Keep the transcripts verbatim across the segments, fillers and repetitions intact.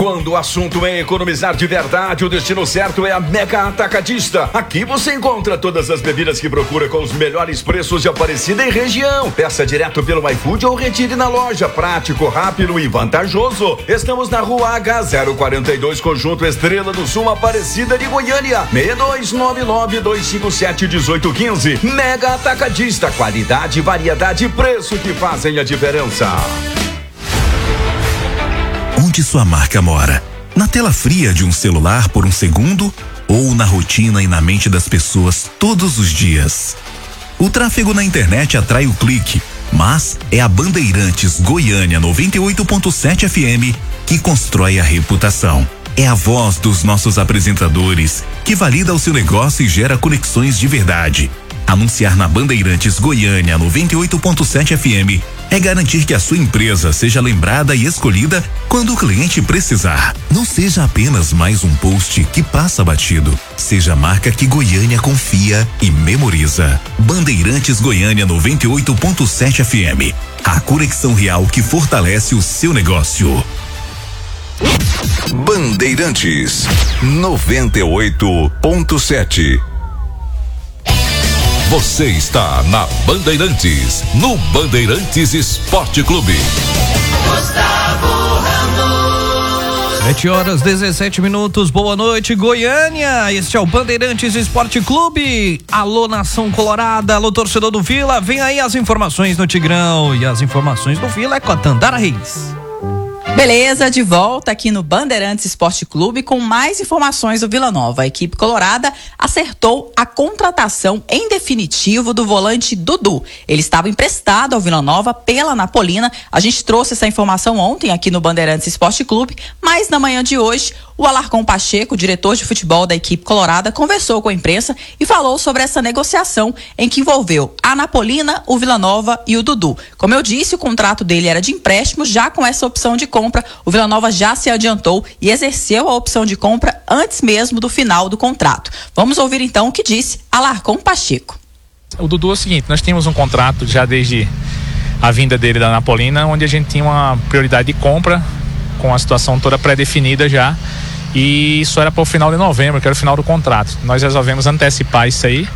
Quando o assunto é economizar de verdade, o destino certo é a Mega Atacadista. Aqui você encontra todas as bebidas que procura com os melhores preços de Aparecida e região. Peça direto pelo iFood ou retire na loja. Prático, rápido e vantajoso. Estamos na Rua H zero quarenta e dois, Conjunto Estrela do Sul, Aparecida de Goiânia. seis dois nove nove, dois cinco sete, um oito um cinco. Mega Atacadista. Qualidade, variedade e preço que fazem a diferença. Onde sua marca mora? Na tela fria de um celular por um segundo ou na rotina e na mente das pessoas todos os dias? O tráfego na internet atrai o clique, mas é a Bandeirantes Goiânia noventa e oito ponto sete F M que constrói a reputação. É a voz dos nossos apresentadores que valida o seu negócio e gera conexões de verdade. Anunciar na Bandeirantes Goiânia noventa e oito ponto sete F M é garantir que a sua empresa seja lembrada e escolhida quando o cliente precisar. Não seja apenas mais um post que passa batido. Seja a marca que Goiânia confia e memoriza. Bandeirantes Goiânia noventa e oito ponto sete F M. A conexão real que fortalece o seu negócio. Bandeirantes noventa e oito ponto sete. Você está na Bandeirantes, no Bandeirantes Esporte Clube. Gustavo Ramos. Sete horas, dezessete minutos, boa noite, Goiânia. Este é o Bandeirantes Esporte Clube. Alô, nação colorada, alô, torcedor do Vila. Vem aí as informações no Tigrão. E as informações do Vila é com a Tandara Reis. Beleza, de volta aqui no Bandeirantes Esporte Clube com mais informações do Vila Nova. A equipe colorada acertou a contratação em definitivo do volante Dudu. Ele estava emprestado ao Vila Nova pela Napolina. A gente trouxe essa informação ontem aqui no Bandeirantes Esporte Clube, mas na manhã de hoje o Alarcon Pacheco, diretor de futebol da equipe colorada, conversou com a imprensa e falou sobre essa negociação em que envolveu a Napolina, o Vila Nova e o Dudu. Como eu disse, o contrato dele era de empréstimo, já com essa opção de compra. O Vila Nova já se adiantou e exerceu a opção de compra antes mesmo do final do contrato. Vamos ouvir então o que disse Alarcon Pacheco. O Dudu é o seguinte, nós tínhamos um contrato já desde a vinda dele da Napolina, onde a gente tinha uma prioridade de compra, com a situação toda pré-definida já, e isso era para o final de novembro, que era o final do contrato. Nós resolvemos antecipar isso aí,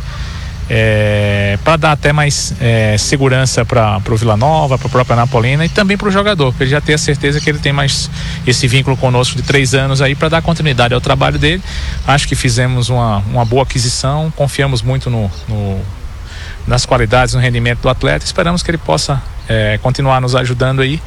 É, para dar até mais é, segurança para o Vila Nova, para a própria Napolina e também para o jogador, para ele já ter a certeza que ele tem mais esse vínculo conosco de três anos aí, para dar continuidade ao trabalho dele. Acho que fizemos uma, uma boa aquisição, confiamos muito no, no, nas qualidades, no rendimento do atleta, esperamos que ele possa é, continuar nos ajudando aí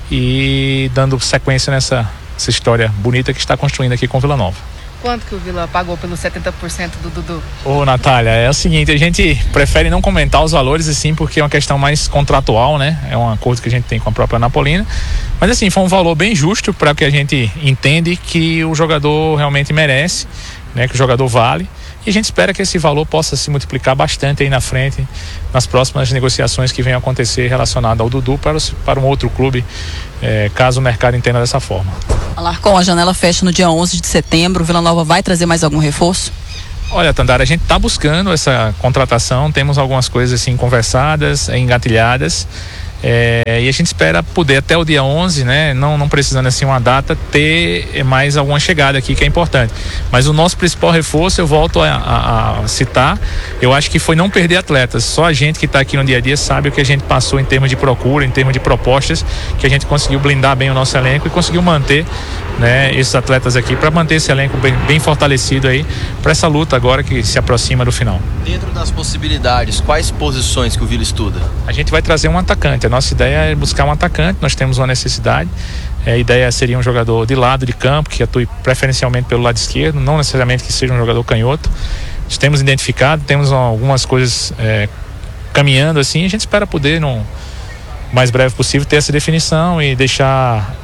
e dando sequência nessa essa história bonita que está construindo aqui com o Vila Nova. Quanto que o Vila pagou pelo setenta por cento do Dudu? Ô, Natália, é o seguinte, a gente prefere não comentar os valores assim, porque é uma questão mais contratual, né? É um acordo que a gente tem com a própria Napolina. Mas assim, foi um valor bem justo para o que a gente entende que o jogador realmente merece, né? Que o jogador vale. E a gente espera que esse valor possa se multiplicar bastante aí na frente, nas próximas negociações que venham a acontecer relacionadas ao Dudu para, para um outro clube, é, caso o mercado entenda dessa forma. Alarcon, a janela fecha no dia onze de setembro, o Vila Nova vai trazer mais algum reforço? Olha, Tandara, a gente está buscando essa contratação, temos algumas coisas assim conversadas, engatilhadas. É, e a gente espera poder até o dia onze, né, não, não precisando assim uma data, ter mais alguma chegada aqui que é importante. Mas o nosso principal reforço, eu volto a, a, a citar, eu acho que foi não perder atletas. Só a gente que está aqui no dia a dia sabe o que a gente passou em termos de procura, em termos de propostas, que a gente conseguiu blindar bem o nosso elenco e conseguiu manter, né, esses atletas aqui, para manter esse elenco bem, bem fortalecido aí para essa luta agora que se aproxima do final. Dentro das possibilidades, quais posições que o Vila estuda? A gente vai trazer um atacante. A nossa ideia é buscar um atacante, nós temos uma necessidade. A ideia seria um jogador de lado de campo, que atue preferencialmente pelo lado esquerdo, não necessariamente que seja um jogador canhoto. Nós temos identificado, temos algumas coisas é, caminhando assim, a gente espera poder, no mais breve possível, ter essa definição e deixar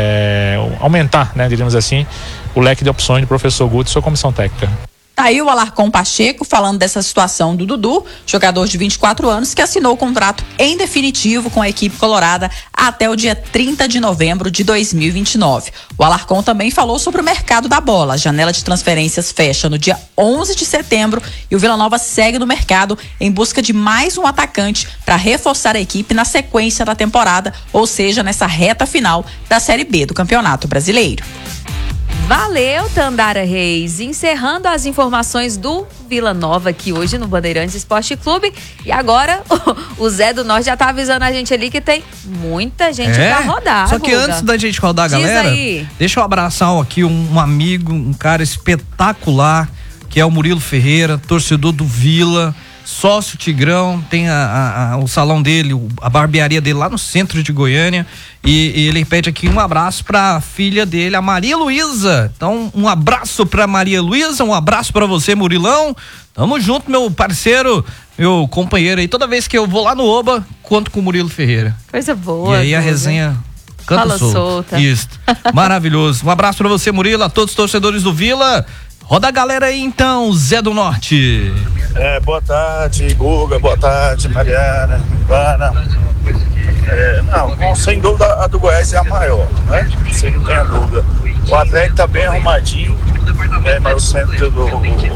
é, aumentar, né, diríamos assim, o leque de opções do professor Guto e sua comissão técnica. Tá aí o Alarcon Pacheco falando dessa situação do Dudu, jogador de vinte e quatro anos, que assinou o contrato em definitivo com a equipe colorada até o dia trinta de novembro de dois mil e vinte e nove. O Alarcon também falou sobre o mercado da bola. A janela de transferências fecha no dia onze de setembro e o Vila Nova segue no mercado em busca de mais um atacante para reforçar a equipe na sequência da temporada, ou seja, nessa reta final da Série B do Campeonato Brasileiro. Valeu, Tandara Reis. Encerrando as informações do Vila Nova aqui hoje no Bandeirantes Esporte Clube. E agora o Zé do Norte já tá avisando a gente ali que tem muita gente é? pra rodar. Só que Guga, antes da gente rodar, diz galera, aí. deixa eu abraçar aqui um, um amigo, um cara espetacular, que é o Murilo Ferreira, torcedor do Vila, sócio Tigrão, tem a, a, a, o salão dele, a barbearia dele lá no centro de Goiânia, e, e ele pede aqui um abraço pra filha dele, a Maria Luísa. Então, um abraço pra Maria Luísa, um abraço pra você, Murilão. Tamo junto, meu parceiro, meu companheiro aí. Toda vez que eu vou lá no Oba, conto com o Murilo Ferreira. Coisa boa. E aí a Guga. resenha canta Fala solta. solta. Isso. Maravilhoso. Um abraço pra você, Murilo, a todos os torcedores do Vila. Roda a galera aí então, Zé do Norte. É, boa tarde, Guga, boa tarde, Mariana, Ivana. É, não, com, sem dúvida a do Goiás é a maior, né? Você não tem a dúvida. O Atlético tá bem arrumadinho, né? Mas o centro do,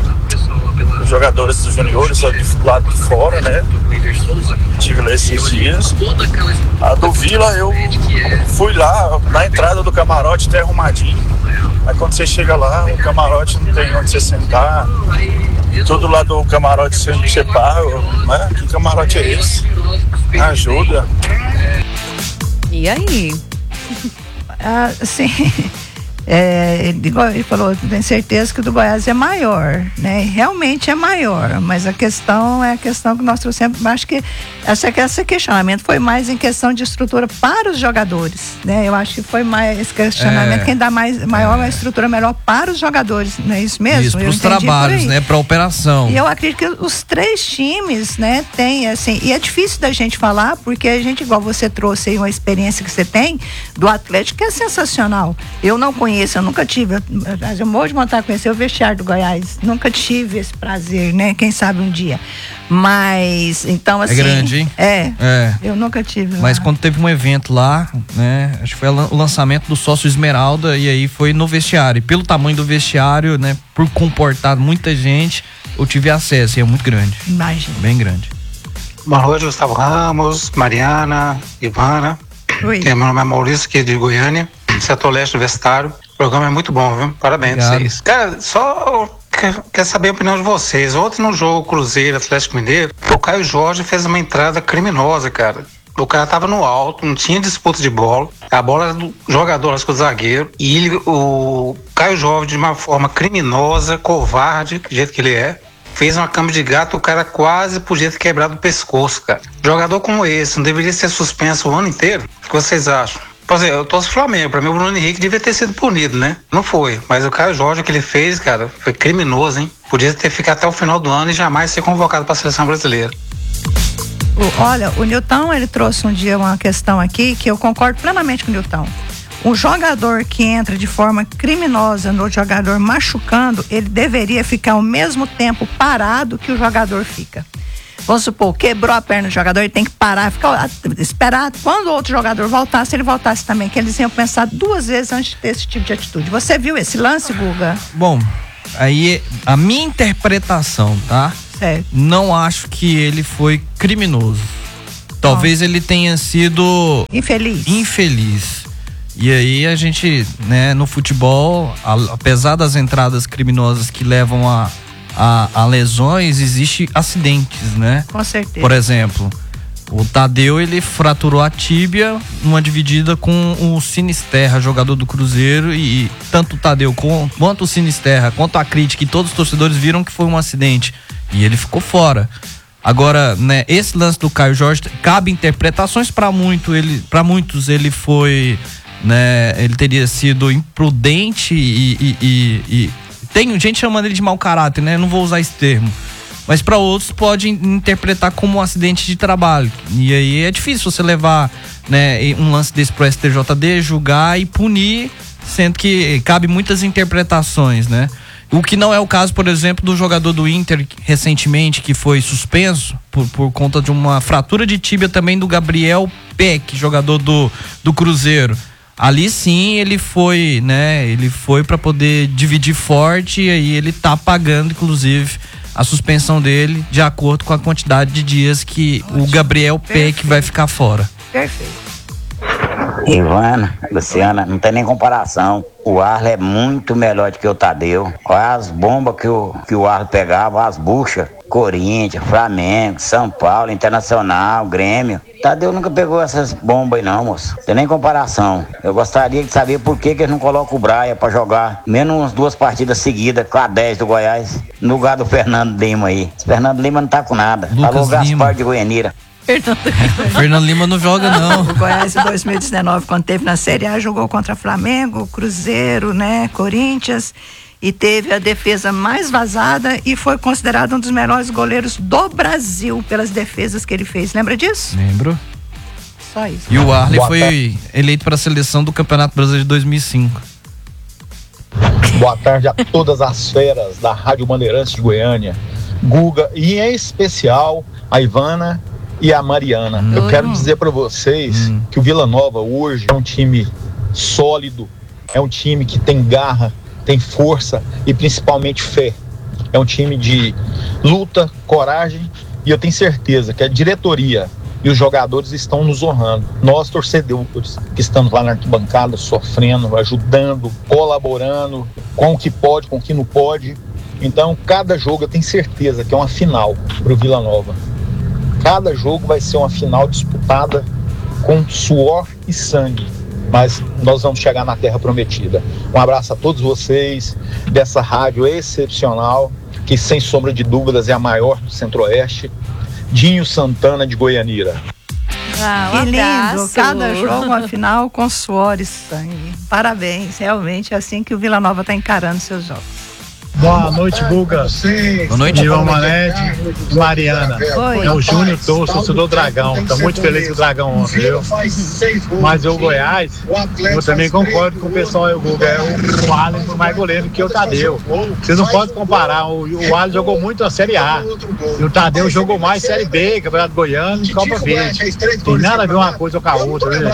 dos jogadores dos juniores só de lado de fora, né? Tive lá esses dias. A do Vila eu fui lá, na entrada do camarote tá arrumadinho. Aí quando você chega lá, o camarote não tem onde você sentar. Tudo lá do camarote você, você paga, né? Que camarote é esse? Ajuda. E aí? Ah, sim. É, ele, ele falou, tem certeza que o do Goiás é maior, né? Realmente é maior, mas a questão é a questão que nós trouxemos, acho que essa, esse questionamento foi mais em questão de estrutura para os jogadores, né? Eu acho que foi mais esse questionamento, É. quem dá mais, maior, uma estrutura melhor para os jogadores, não é isso mesmo? Isso, Eu pros entendi por trabalhos, aí. né? Pra operação. E eu acredito que os três times, né, tem assim, e é difícil da gente falar, porque a gente, igual você trouxe aí uma experiência que você tem do Atlético, que é sensacional. Eu não conheço, eu nunca tive, eu, eu morro de vontade de conhecer o vestiário do Goiás, nunca tive esse prazer, né, quem sabe um dia. Mas, então assim... É grande, hein? É, É. eu nunca tive lá. Mas quando teve um evento lá, né? Acho que foi o lançamento do sócio Esmeralda, e aí foi no vestiário. E pelo tamanho do vestiário, né? Por comportar muita gente, eu tive acesso, e é muito grande. Imagina. Bem grande. Boa noite, Gustavo Ramos, Mariana, Ivana. Oi. Meu nome é Maurício, aqui de Goiânia, setor leste do Vestário. O programa é muito bom, viu? Parabéns a Obrigado. vocês. Cara, só quer, quer saber a opinião de vocês. Ontem no jogo Cruzeiro Atlético Mineiro, o Caio Jorge fez uma entrada criminosa, cara. O cara tava no alto, não tinha disputa de bola. A bola era do jogador, acho que o zagueiro. E ele, o Caio Jorge, de uma forma criminosa, covarde, do jeito que ele é, fez uma cama de gato, o cara quase podia ter quebrado o pescoço, cara. Jogador como esse não deveria ser suspenso o ano inteiro? O que vocês acham? Por exemplo, eu torço Flamengo, pra mim o Bruno Henrique devia ter sido punido, né? Não foi, mas o Caio Jorge, o que ele fez, cara, foi criminoso, hein? Podia ter ficado até o final do ano e jamais ser convocado pra seleção brasileira. O- Olha, o Nilton, ele trouxe um dia uma questão aqui que eu concordo plenamente com o Nilton. Um jogador que entra de forma criminosa no jogador machucando, ele deveria ficar ao mesmo tempo parado que o jogador fica. Vamos supor, quebrou a perna do jogador, ele tem que parar, ficar, esperar quando o outro jogador voltasse, ele voltasse também, que eles iam pensar duas vezes antes de ter esse tipo de atitude. Você viu esse lance, Guga? Bom, aí a minha interpretação, tá? Certo. Não acho que ele foi criminoso. Talvez ele tenha sido infeliz. Infeliz. E aí a gente, né, no futebol, a- apesar das entradas criminosas que levam a, a, a lesões, existe acidentes, né? Com certeza. Por exemplo, o Tadeu, ele fraturou a tíbia numa dividida com o Sinisterra, jogador do Cruzeiro, e tanto o Tadeu com- quanto o Sinisterra, quanto a crítica, e todos os torcedores viram que foi um acidente. E ele ficou fora. Agora, né, esse lance do Caio Jorge, cabe interpretações. Para muito, ele, para muitos ele foi, né, ele teria sido imprudente e, e, e, e tem gente chamando ele de mau caráter, né? Não vou usar esse termo. Mas para outros pode interpretar como um acidente de trabalho. E aí é difícil você levar, né, um lance desse pro S T J D, julgar e punir, sendo que cabe muitas interpretações, né? O que não é o caso, por exemplo, do jogador do Inter recentemente, que foi suspenso por, por conta de uma fratura de tíbia também do Gabriel Peck, jogador do, do Cruzeiro. Ali sim ele foi, né? Ele foi para poder dividir forte, e aí ele tá pagando, inclusive, a suspensão dele de acordo com a quantidade de dias que o Gabriel Peck vai ficar fora. Perfeito. Ivana, Luciana, não tem nem comparação. O Arley é muito melhor do que o Tadeu. Olha as bombas que o, que o Arley pegava, as buchas. Corinthians, Flamengo, São Paulo, Internacional, Grêmio. Tadeu nunca pegou essas bombas aí não, moço. Não tem nem comparação. Eu gostaria de saber por que, que eles não colocam o Braia pra jogar menos umas duas partidas seguidas com a dez do Goiás, no lugar do Fernando Lima aí. Esse Fernando Lima não tá com nada. Lucas Alô, Gaspar Lima. de Goianira. Fernando Lima não joga, não. O Goiás em dois mil e dezenove, quando teve na Série A, jogou contra Flamengo, Cruzeiro, né, Corinthians, e teve a defesa mais vazada e foi considerado um dos melhores goleiros do Brasil pelas defesas que ele fez. Lembra disso? Lembro. Só isso. E o Arley Boa foi tarde. eleito para a seleção do Campeonato Brasileiro de dois mil e cinco. Boa tarde a todas as feras da Rádio Bandeirantes de Goiânia, Guga e em especial a Ivana e a Mariana. Hum. Eu quero dizer para vocês hum. que o Vila Nova hoje é um time sólido, é um time que tem garra, tem força e principalmente fé. É um time de luta, coragem, e eu tenho certeza que a diretoria e os jogadores estão nos honrando. Nós, torcedores, que estamos lá na arquibancada, sofrendo, ajudando, colaborando com o que pode, com o que não pode. Então, cada jogo eu tenho certeza que é uma final para o Vila Nova. Cada jogo vai ser uma final disputada com suor e sangue. Mas nós vamos chegar na terra prometida. Um abraço a todos vocês dessa rádio excepcional, que sem sombra de dúvidas é a maior do Centro-Oeste. Dinho Santana de Goianira. Ah, um que lindo, abraço. cada jogo uma final com suor e sangue. Parabéns, realmente é assim que o Vila Nova está encarando seus jogos. Boa noite, Guga. Boa noite, Ivan Manete e Mariana. Oi. É o Júnior Torço do Dragão. Tô muito feliz com o Dragão ontem, viu? Mas o Goiás, eu também concordo com o pessoal, o Guga. É o, o Allen foi mais goleiro que o Tadeu. Vocês não podem comparar. O, o Allen jogou muito a Série A. E o Tadeu jogou mais Série B, Campeonato Goiano e Copa Verde. Tem nada a ver uma coisa com a outra, viu?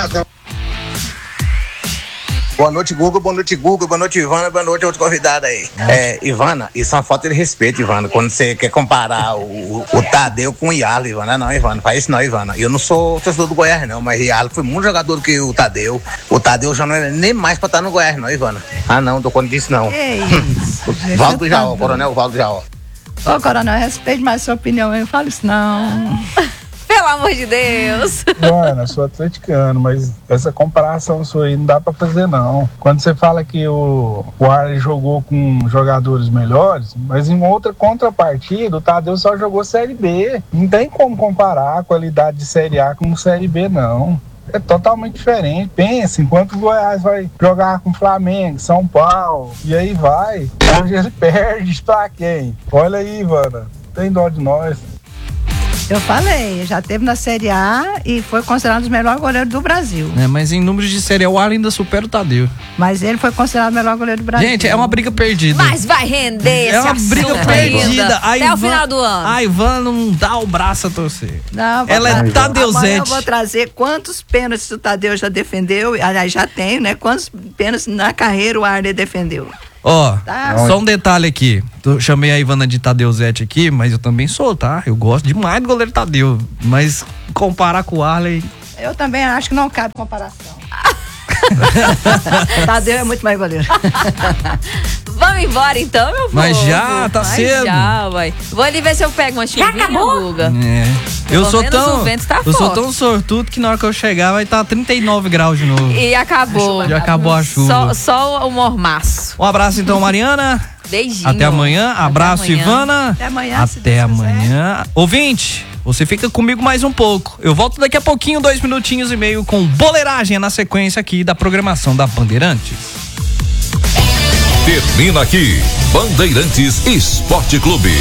Boa noite, Google, boa noite, Google, boa noite, Ivana, boa noite, outro convidado aí. É, Ivana, isso é uma falta de respeito, Ivana, quando você quer comparar o, o Tadeu com o Ialo, Ivana. Não, Ivana, faz isso não, Ivana. Eu não sou torcedor do Goiás, não, mas Ialo foi muito jogador do que o Tadeu. O Tadeu já não é nem mais pra estar no Goiás, não, Ivana. Ah, não, não tô conta disso, não. É isso. Valdo do Jaó, Coronel Valdo do Jaó. Ô, Coronel, respeite mais sua opinião, eu não falo isso não. Pelo amor de Deus. Joana, sou atleticano, mas essa comparação sua aí não dá pra fazer não. Quando você fala que o, o Arley jogou com jogadores melhores, mas em outra contrapartida, o Tadeu só jogou Série B. Não tem como comparar a qualidade de Série A com Série B, não. É totalmente diferente. Pensa, enquanto o Goiás vai jogar com Flamengo, São Paulo, e aí vai, hoje ele perde pra quem? Olha aí, Ivana, tem dó de nós. Eu falei, já teve na Série A e foi considerado um dos melhores goleiros do Brasil. É, mas em números de Série A, o Arley ainda supera o Tadeu. Mas ele foi considerado o melhor goleiro do Brasil. Gente, é uma briga perdida. Mas vai render É esse uma assunto briga ainda. perdida. A Até Ivan- o final do ano. A Ivan não dá o braço a torcer. Não, vou Ela é trazer- Tadeuzete. Amanhã eu vou trazer quantos pênaltis o Tadeu já defendeu. Aliás, já tenho, né? Quantos pênaltis na carreira o Arley defendeu. Ó, Tá. só um detalhe aqui. Eu chamei a Ivana de Tadeuzete aqui, mas eu também sou, tá? Eu gosto demais do goleiro Tadeu. Mas comparar com o Arley... Eu também acho que não cabe comparação. Tadeu é muito mais goleiro. Vamos embora então, meu povo. Mas já, tá Mas cedo. já, uai. Vou ali ver se eu pego uma chuvinha, Guga. É. Pelo Eu sou menos tão, o vento tá eu sou forte. tão sortudo que na hora que eu chegar vai estar trinta e nove graus de novo. E acabou. Já acabou a chuva. Só, só o mormaço. Um abraço então, Mariana. Beijinho. Até amanhã. Abraço, amanhã. Ivana. Até amanhã, se Até amanhã. Ouvinte, você fica comigo mais um pouco. Eu volto daqui a pouquinho, dois minutinhos e meio, com boleiragem na sequência aqui da programação da Bandeirantes. Termina aqui, Bandeirantes Esporte Clube.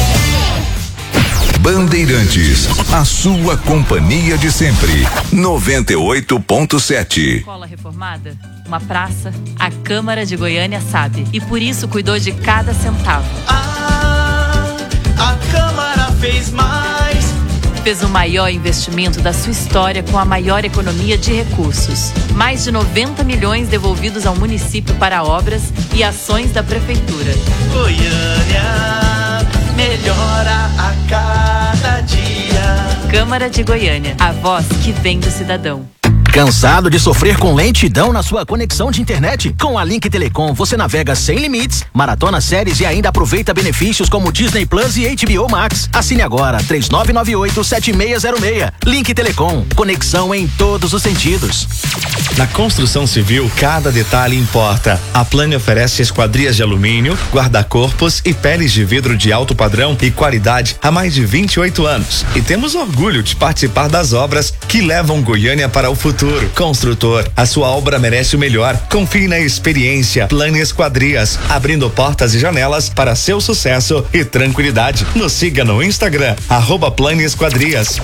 Bandeirantes, a sua companhia de sempre. noventa e oito ponto sete. Escola reformada, uma praça, a Câmara de Goiânia sabe. E por isso cuidou de cada centavo. Ah, a Câmara fez mais. Fez o maior investimento da sua história com a maior economia de recursos. Mais de noventa milhões devolvidos ao município para obras e ações da prefeitura. Goiânia melhora a cada dia. Câmara de Goiânia, a voz que vem do cidadão. Cansado de sofrer com lentidão na sua conexão de internet? Com a Link Telecom você navega sem limites, maratona séries e ainda aproveita benefícios como Disney Plus e H B O Max. Assine agora três nove nove oito sete seis zero seis. Link Telecom, conexão em todos os sentidos. Na construção civil, cada detalhe importa. A Plane oferece esquadrias de alumínio, guarda-corpos e peles de vidro de alto padrão e qualidade há mais de vinte e oito anos. E temos orgulho de participar das obras que levam Goiânia para o futuro. Construtor, a sua obra merece o melhor. Confie na experiência Plane Esquadrias, abrindo portas e janelas para seu sucesso e tranquilidade. Nos siga no Instagram, arroba Plane Esquadrias.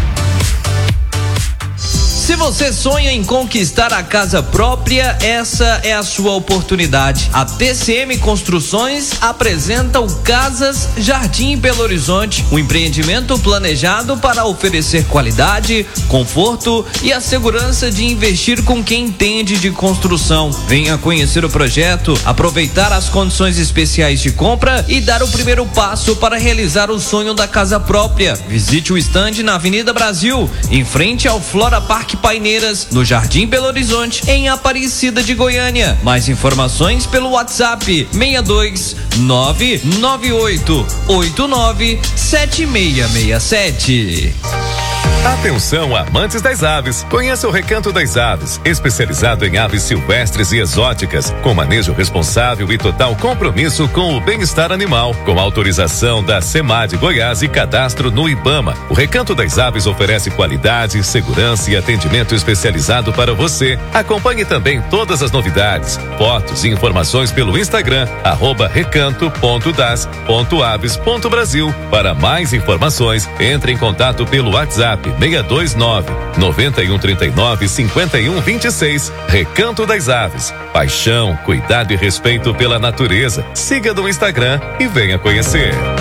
Se você sonha em conquistar a casa própria, essa é a sua oportunidade. A T C M Construções apresenta o Casas Jardim Belo Horizonte, um empreendimento planejado para oferecer qualidade, conforto e a segurança de investir com quem entende de construção. Venha conhecer o projeto, aproveitar as condições especiais de compra e dar o primeiro passo para realizar o sonho da casa própria. Visite o estande na Avenida Brasil, em frente ao Flora Park Paineiras, no Jardim Belo Horizonte, em Aparecida de Goiânia. Mais informações pelo WhatsApp seis dois nove nove oito oito nove sete seis seis sete. Atenção, amantes das aves. Conheça o Recanto das Aves, especializado em aves silvestres e exóticas, com manejo responsável e total compromisso com o bem-estar animal, com autorização da SEMAD Goiás e cadastro no IBAMA. O Recanto das Aves oferece qualidade, segurança e atendimento especializado para você. Acompanhe também todas as novidades, fotos e informações pelo Instagram, arroba recanto ponto das ponto aves ponto brasil. Para mais informações, entre em contato pelo WhatsApp seis dois nove nove um três nove cinco um dois seis. Recanto das Aves. Paixão, cuidado e respeito pela natureza. Siga no Instagram e venha conhecer.